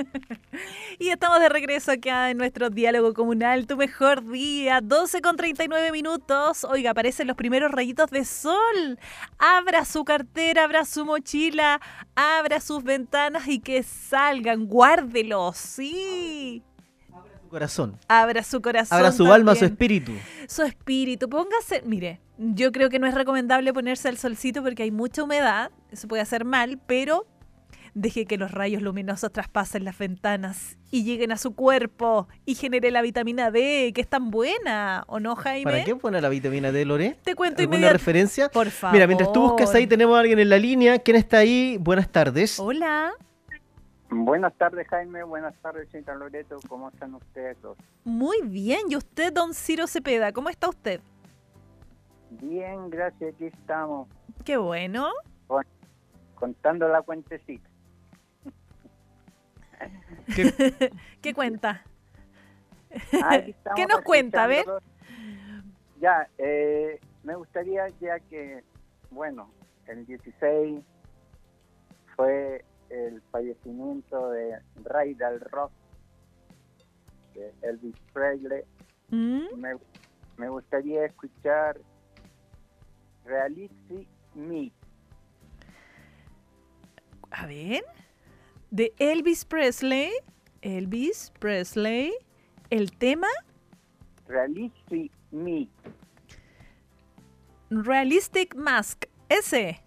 Y estamos de regreso acá en nuestro diálogo comunal, tu mejor día, 12:39. Oiga, aparecen los primeros rayitos de sol. Abra su cartera, abra su mochila, abra sus ventanas y que salgan, guárdelos, sí. Corazón. Abra su corazón. Abra su alma, su espíritu. Su espíritu. Póngase, mire, yo creo que no es recomendable ponerse al solcito porque hay mucha humedad, eso puede hacer mal, pero deje que los rayos luminosos traspasen las ventanas y lleguen a su cuerpo y genere la vitamina D, que es tan buena, ¿o no, Jaime? ¿Para qué buena la vitamina D, Lore? Te cuento ¿Alguna inmediatamente. referencia? Por favor. Mira, mientras tú buscas ahí, tenemos a alguien en la línea. ¿Quién está ahí? Buenas tardes. Hola. Buenas tardes, Jaime. Buenas tardes, señorita Loreto. ¿Cómo están ustedes dos? Muy bien. ¿Y usted, don Ciro Cepeda? ¿Cómo está usted? Bien, gracias. Aquí estamos Qué bueno. contando la cuentecita. ¿Qué cuenta? Aquí estamos ¿Qué nos cuenta? A ver. escuchando. Ya, me gustaría, ya que, bueno, el 16 fue el fallecimiento de Rey del Rock, de Elvis Presley. Me gustaría escuchar Realistic Me. A ver. De Elvis Presley. Elvis Presley. El tema Realistic Me. Realistic Mask. Ese.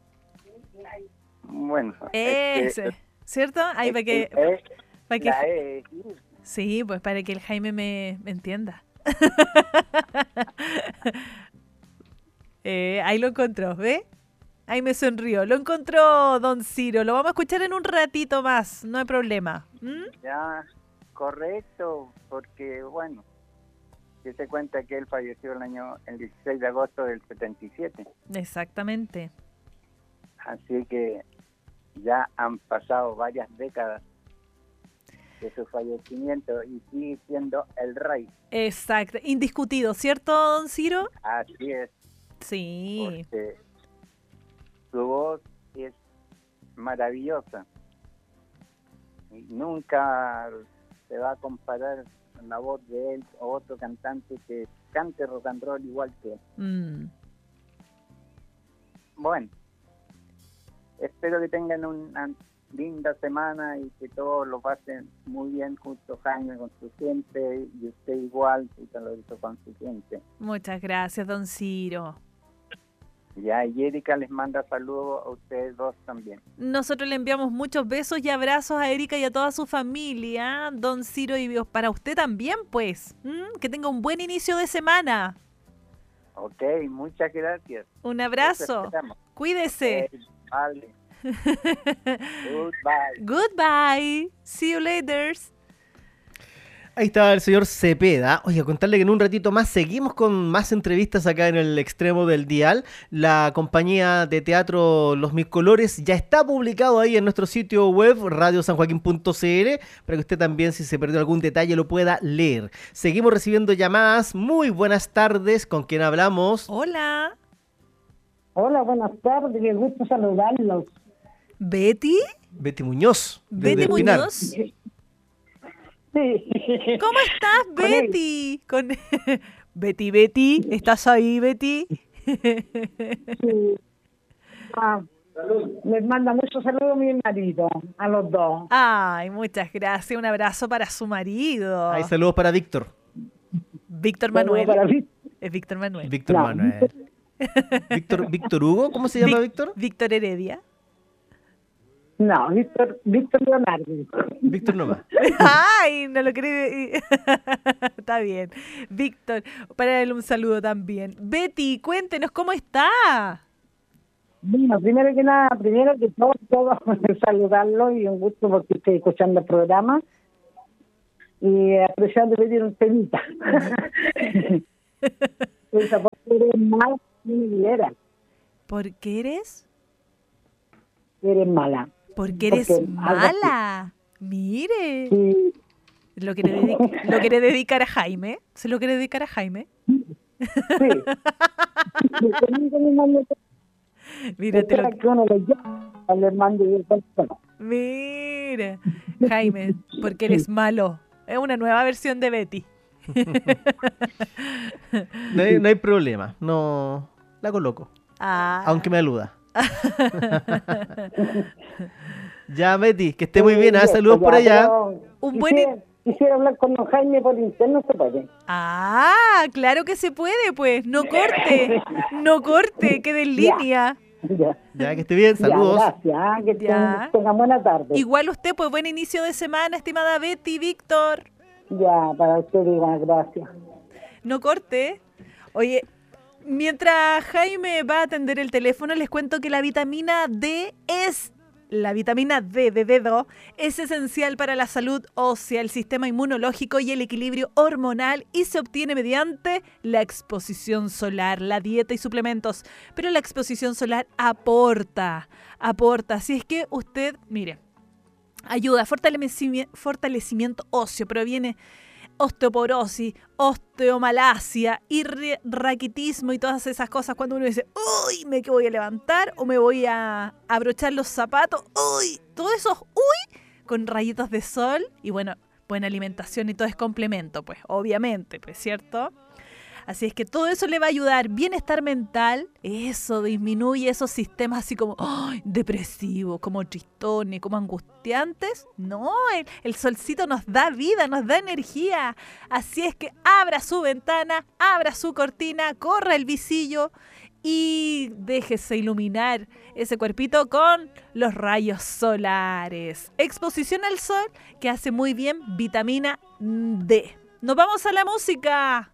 Bueno, Ese. ¿Cierto? Ahí para que... Sí, pues para que el Jaime me entienda. Ahí lo encontró, ¿ve? Ahí me sonrió. Lo encontró, don Ciro. Lo vamos a escuchar en un ratito más. No hay problema. Ya, correcto, porque, bueno, que se cuenta que él falleció el 16 de agosto del 77. Exactamente. Así que ya han pasado varias décadas de su fallecimiento y sigue siendo el rey. Exacto. Indiscutido, ¿cierto, don Ciro? Así es. Sí. Porque su voz es maravillosa. Y nunca se va a comparar con la voz de él o otro cantante que cante rock and roll igual que él. Bueno, espero que tengan una linda semana y que todos lo pasen muy bien junto Jaime con su gente y usted igual, y te lo hizo con su gente. Muchas gracias, don Ciro. Ya, y Erika les manda saludos a ustedes dos también. Nosotros le enviamos muchos besos y abrazos a Erika y a toda su familia, don Ciro, y para usted también, pues. Que tenga un buen inicio de semana. Ok, muchas gracias. Un abrazo. Cuídese. Okay, vale. Goodbye. Goodbye. See you later. Ahí está el señor Cepeda. Oye, a contarle que en un ratito más seguimos con más entrevistas acá en el extremo del dial. La compañía de teatro Los Mis Colores ya está publicado ahí en nuestro sitio web radiosanjoaquin.cl para que usted también, si se perdió algún detalle, lo pueda leer. Seguimos recibiendo llamadas. Muy buenas tardes. ¿Con quién hablamos? Hola. Hola, buenas tardes. Qué gusto saludarlos. ¿Betty? Betty Muñoz. ¿Betty Muñoz? Sí. ¿Cómo estás, Betty? Betty, ¿estás ahí, Betty? Sí. Les manda muchos saludos a mi marido, a los dos. Ay, muchas gracias. Un abrazo para su marido. Hay saludos para Víctor. Víctor Manuel. Es Víctor Manuel. Víctor Manuel. Víctor Hugo, ¿cómo se llama Víctor? Víctor Heredia. No, Víctor Leonardo. Víctor nomás. Ay, no lo creí. Está bien. Víctor, para él un saludo también. Betty, cuéntenos cómo está. Bueno, primero que todo, saludarlo y un gusto porque estoy escuchando el programa y apreciando pedir un temita. Esa porque eres mala, ¿Por qué eres? Eres mala. Porque eres mala. Mire. Sí. ¿Lo quiere dedicar a Jaime? ¿Se lo quiere dedicar a Jaime? Sí. Mira, Mira, Jaime, porque eres malo. Es una nueva versión de Betty. No hay problema, no la coloco, aunque me aluda. Ya, Betty, que esté muy bien, saludos por allá. Un buen... Quisiera hablar con don Jaime por interno, ¿se puede? Claro que se puede, pues. No corte, quede en línea. Ya, que esté bien, saludos. Ya, gracias, que tenga buena tarde. Igual usted, pues, buen inicio de semana, estimada Betty, Víctor. Ya, para usted, igual, gracias. No corte. Oye, mientras Jaime va a atender el teléfono, les cuento que la vitamina D de dedo es esencial para la salud ósea, el sistema inmunológico y el equilibrio hormonal y se obtiene mediante la exposición solar, la dieta y suplementos. Pero la exposición solar aporta. Así es que usted, mire, ayuda, fortalecimiento óseo, proviene osteoporosis, osteomalacia y raquitismo y todas esas cosas cuando uno dice, uy, me voy a levantar o me voy a abrochar los zapatos, uy, todo eso, uy, con rayitos de sol y bueno, buena alimentación y todo es complemento, pues, obviamente, pues, ¿cierto? Así es que todo eso le va a ayudar. Bienestar mental, eso disminuye esos sistemas así como depresivos, como tristones, como angustiantes. No, el solcito nos da vida, nos da energía. Así es que abra su ventana, abra su cortina, corra el visillo y déjese iluminar ese cuerpito con los rayos solares. Exposición al sol que hace muy bien vitamina D. Nos vamos a la música.